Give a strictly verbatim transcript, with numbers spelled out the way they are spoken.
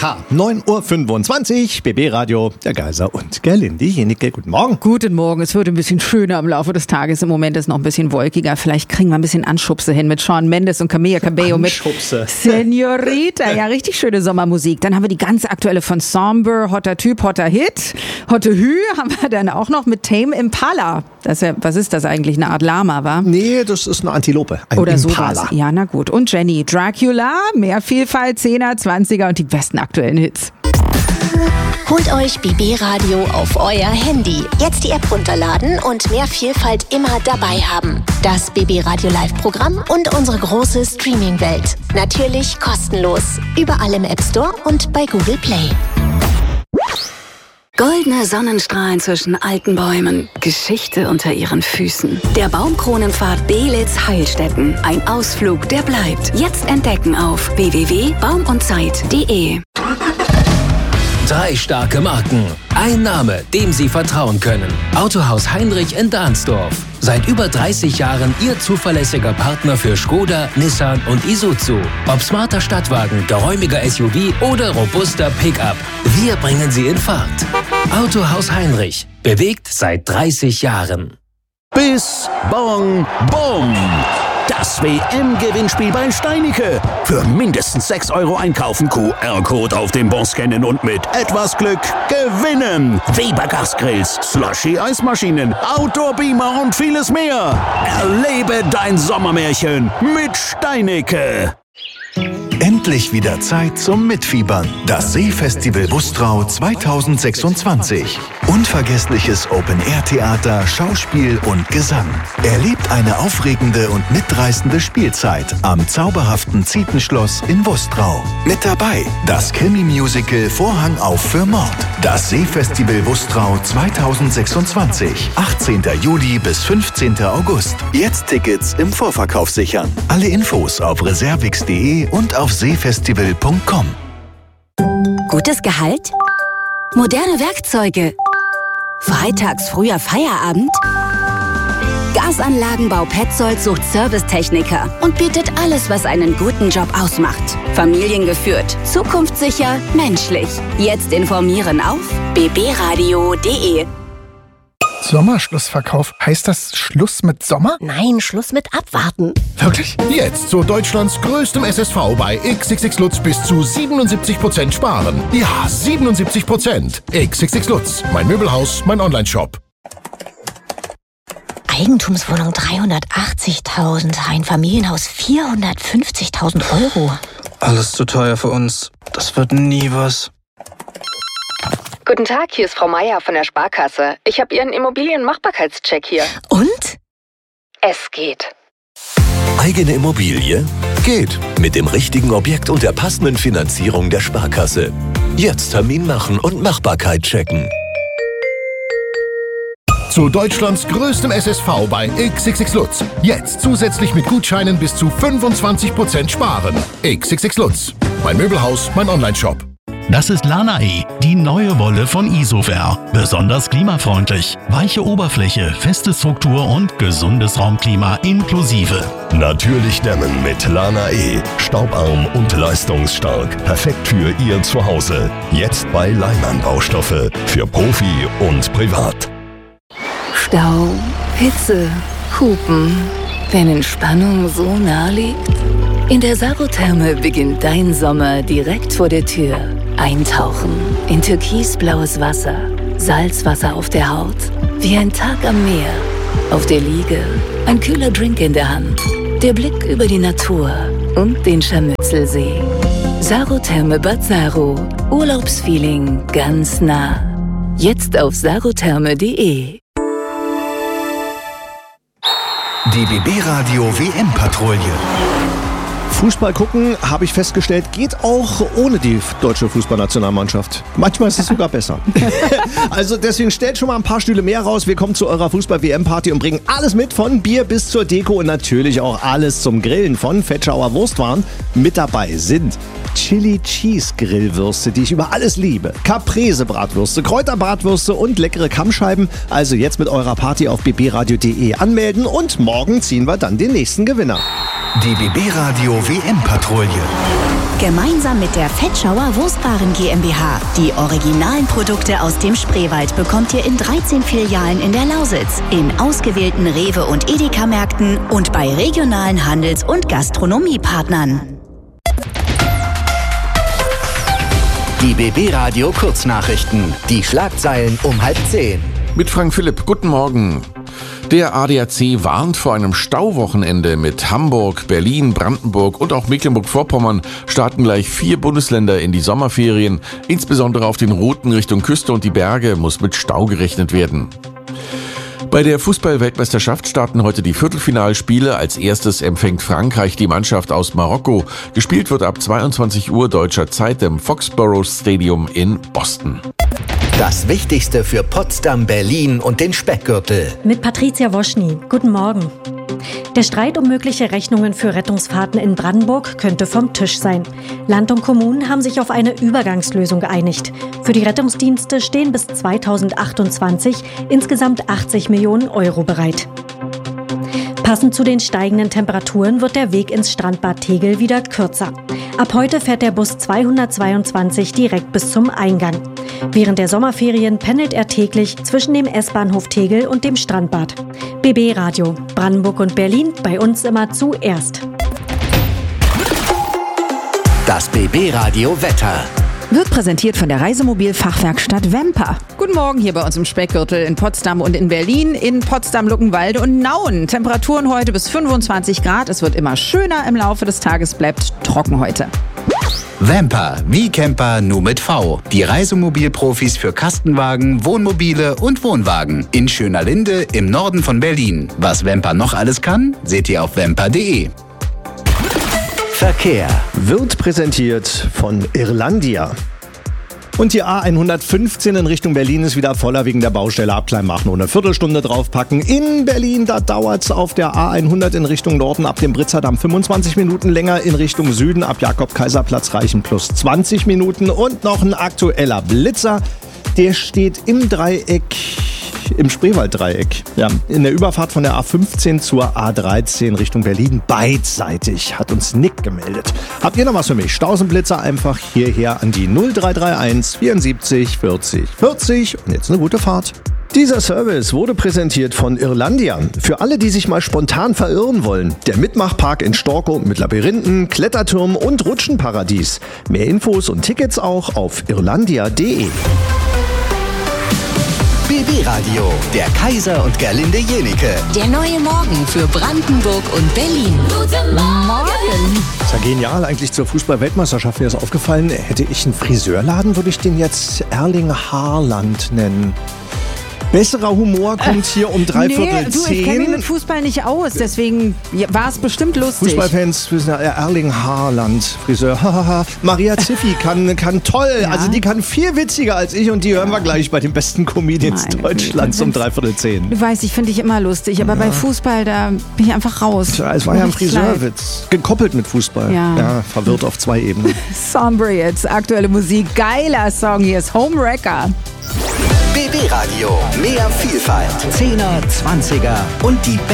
Ha, neun Uhr fünfundzwanzig, B B Radio, der Geiser und Gerlinde Jenicke. Guten Morgen. Guten Morgen, es wird ein bisschen schöner im Laufe des Tages. Im Moment ist noch ein bisschen wolkiger. Vielleicht kriegen wir ein bisschen Anschubse hin mit Shawn Mendes und Camila Cabello mit Senorita. Ja, richtig schöne Sommermusik. Dann haben wir die ganz aktuelle von Somber, hotter Typ, hotter Hit. Hotte Hü haben wir dann auch noch mit Tame Impala. Das ist ja, was ist das eigentlich? Eine Art Lama, wa? Nee, das ist eine Antilope. Ein Oder Impala. Sowas. Ja, na gut. Und Jenny, Dracula, mehr Vielfalt, Zehner, Zwanziger und die besten aktuellen Hits. Holt euch B B Radio auf euer Handy. Jetzt die App runterladen und mehr Vielfalt immer dabei haben. Das B B Radio Live-Programm und unsere große Streaming-Welt. Natürlich kostenlos. Überall im App Store und bei Google Play. Goldene Sonnenstrahlen zwischen alten Bäumen, Geschichte unter ihren Füßen. Der Baumkronenpfad Belitz-Heilstätten. Ein Ausflug, der bleibt. Jetzt entdecken auf w w w punkt baum und zeit punkt de. Drei starke Marken. Ein Name, dem Sie vertrauen können. Autohaus Heinrich in Dahnsdorf. Seit über dreißig Jahren Ihr zuverlässiger Partner für Skoda, Nissan und Isuzu. Ob smarter Stadtwagen, geräumiger S U V oder robuster Pickup. Wir bringen Sie in Fahrt. Autohaus Heinrich. Bewegt seit dreißig Jahren. Bis, Bong, Bom. Das W M-Gewinnspiel bei Steinicke. Für mindestens sechs Euro einkaufen, Q R-Code auf dem Bon scannen und mit etwas Glück gewinnen. Weber Gasgrills, Slushy-Eismaschinen, Outdoor-Beamer und vieles mehr. Erlebe dein Sommermärchen mit Steinicke. Endlich wieder Zeit zum Mitfiebern. Das Seefestival Bustrau zweitausendsechsundzwanzig. Unvergessliches Open-Air-Theater, Schauspiel und Gesang. Erlebt eine aufregende und mitreißende Spielzeit am zauberhaften Zietenschloss in Bustrau. Mit dabei das Krimi-Musical Vorhang auf für Mord. Das Seefestival Bustrau zweitausendsechsundzwanzig. achtzehnten Juli bis fünfzehnten August. Jetzt Tickets im Vorverkauf sichern. Alle Infos auf reservix punkt de und auf seefestival punkt com. Gutes Gehalt? Moderne Werkzeuge? Freitags früher Feierabend? Gasanlagenbau Petzold sucht Servicetechniker und bietet alles, was einen guten Job ausmacht. Familiengeführt, zukunftssicher, menschlich. Jetzt informieren auf b b radio punkt de. Sommerschlussverkauf. Heißt das Schluss mit Sommer? Nein, Schluss mit Abwarten. Wirklich? Jetzt zu Deutschlands größtem S S V bei X X X Lutz bis zu siebenundsiebzig Prozent sparen. Ja, siebenundsiebzig Prozent. X X X Lutz, mein Möbelhaus, mein Onlineshop. Eigentumswohnung dreihundertachtzigtausend, ein Familienhaus vierhundertfünfzigtausend Euro. Alles zu teuer für uns. Das wird nie was. Guten Tag, hier ist Frau Meier von der Sparkasse. Ich habe Ihren Immobilienmachbarkeitscheck hier. Und? Es geht. Eigene Immobilie? Geht. Mit dem richtigen Objekt und der passenden Finanzierung der Sparkasse. Jetzt Termin machen und Machbarkeit checken. Zu Deutschlands größtem S S V bei X X X Lutz. Jetzt zusätzlich mit Gutscheinen bis zu fünfundzwanzig Prozent sparen. X X X Lutz, mein Möbelhaus, mein Onlineshop. Das ist Lana-E, die neue Wolle von Isofer. Besonders klimafreundlich. Weiche Oberfläche, feste Struktur und gesundes Raumklima inklusive. Natürlich dämmen mit Lana-E. Staubarm und leistungsstark. Perfekt für Ihr Zuhause. Jetzt bei Leimann Baustoffe. Für Profi und Privat. Stau, Hitze, Hupen. Wenn Entspannung so nah liegt? In der Sarotherme beginnt dein Sommer direkt vor der Tür. Eintauchen in türkisblaues Wasser, Salzwasser auf der Haut, wie ein Tag am Meer. Auf der Liege, ein kühler Drink in der Hand, der Blick über die Natur und den Scharmützelsee. Sarotherme Bad Saro, Urlaubsfeeling ganz nah. Jetzt auf sarotherme punkt de. Die B B Radio W M-Patrouille. Fußball gucken, habe ich festgestellt, geht auch ohne die deutsche Fußballnationalmannschaft. Manchmal ist es sogar besser. Also deswegen stellt schon mal ein paar Stühle mehr raus. Wir kommen zu eurer Fußball-W M-Party und bringen alles mit, von Bier bis zur Deko und natürlich auch alles zum Grillen, von Fetschauer Wurstwaren. Mit dabei sind Chili Cheese Grillwürste, die ich über alles liebe, Caprese Bratwürste, Kräuterbratwürste und leckere Kammscheiben. Also jetzt mit eurer Party auf b b radio punkt de anmelden und morgen ziehen wir dann den nächsten Gewinner. Die B B Radio W M-Patrouille. Gemeinsam mit der Fettschauer Wurstwaren GmbH. Die originalen Produkte aus dem Spreewald bekommt ihr in dreizehn Filialen in der Lausitz, in ausgewählten Rewe- und Edeka-Märkten und bei regionalen Handels- und Gastronomiepartnern. Die B B-Radio Kurznachrichten. Die Schlagzeilen um halb zehn. Mit Frank Philipp. Guten Morgen. Der A D A C warnt vor einem Stauwochenende. Mit Hamburg, Berlin, Brandenburg und auch Mecklenburg-Vorpommern starten gleich vier Bundesländer in die Sommerferien. Insbesondere auf den Routen Richtung Küste und die Berge muss mit Stau gerechnet werden. Bei der Fußball-Weltmeisterschaft starten heute die Viertelfinalspiele. Als erstes empfängt Frankreich die Mannschaft aus Marokko. Gespielt wird ab zweiundzwanzig Uhr deutscher Zeit im Foxborough Stadium in Boston. Das Wichtigste für Potsdam, Berlin und den Speckgürtel. Mit Patricia Woschny. Guten Morgen. Der Streit um mögliche Rechnungen für Rettungsfahrten in Brandenburg könnte vom Tisch sein. Land und Kommunen haben sich auf eine Übergangslösung geeinigt. Für die Rettungsdienste stehen bis zweitausendachtundzwanzig insgesamt achtzig Millionen Euro bereit. Passend zu den steigenden Temperaturen wird der Weg ins Strandbad Tegel wieder kürzer. Ab heute fährt der Bus zweihundertzweiundzwanzig direkt bis zum Eingang. Während der Sommerferien pendelt er täglich zwischen dem S-Bahnhof Tegel und dem Strandbad. B B-Radio, Brandenburg und Berlin, bei uns immer zuerst. Das B B-Radio Wetter. Wird präsentiert von der Reisemobil-Fachwerkstatt Vemper. Guten Morgen hier bei uns im Speckgürtel in Potsdam und in Berlin, in Potsdam, Luckenwalde und Nauen. Temperaturen heute bis fünfundzwanzig Grad. Es wird immer schöner im Laufe des Tages, bleibt trocken heute. Vemper, wie Camper, nur mit V. Die Reisemobilprofis für Kastenwagen, Wohnmobile und Wohnwagen. In Schönerlinde im Norden von Berlin. Was Vemper noch alles kann, seht ihr auf vemper punkt de. Verkehr wird präsentiert von Irlandia. Und die A hundertfünfzehn in Richtung Berlin ist wieder voller wegen der Baustelle ab Kleinmach. Nur eine Viertelstunde draufpacken. In Berlin, da dauert es auf der A hundert in Richtung Norden ab dem Britzerdamm fünfundzwanzig Minuten länger. In Richtung Süden ab Jakob-Kaiser-Platz reichen plus zwanzig Minuten. Und noch ein aktueller Blitzer. Der steht im Dreieck, im Spreewalddreieck. Ja, in der Überfahrt von der A fünfzehn zur A dreizehn Richtung Berlin. Beidseitig, hat uns Nick gemeldet. Habt ihr noch was für mich? Stausenblitzer einfach hierher an die null drei drei eins vierundsiebzig vierzig vierzig. Und jetzt eine gute Fahrt. Dieser Service wurde präsentiert von Irlandia. Für alle, die sich mal spontan verirren wollen. Der Mitmachpark in Storkow mit Labyrinthen, Kletterturm und Rutschenparadies. Mehr Infos und Tickets auch auf irlandia punkt de. B B-Radio, der Kaiser und Gerlinde Jenike. Der neue Morgen für Brandenburg und Berlin. Guten Morgen. Ist ja genial eigentlich zur Fußball-Weltmeisterschaft. Mir ist aufgefallen, hätte ich einen Friseurladen, würde ich den jetzt Erling Haaland nennen. Besserer Humor kommt hier um dreiviertel nee, du, zehn. Ich kenne mich mit Fußball nicht aus, deswegen war es bestimmt lustig. Fußballfans wissen ja, Erling Haaland, Friseur. Maria Ziffi kann, kann toll, ja. Also die kann viel witziger als ich und die hören wir gleich bei den besten Comedians Meine Deutschlands Güte. um dreiviertel zehn. Du weißt, ich finde dich immer lustig, aber ja. bei Fußball, da bin ich einfach raus. Tja, es war ja ein Friseurwitz, gekoppelt mit Fußball. Ja. ja, verwirrt auf zwei Ebenen. Sombre jetzt, aktuelle Musik, geiler Song, hier ist Homewrecker. B B-Radio, mehr Vielfalt, Zehner, Zwanziger und die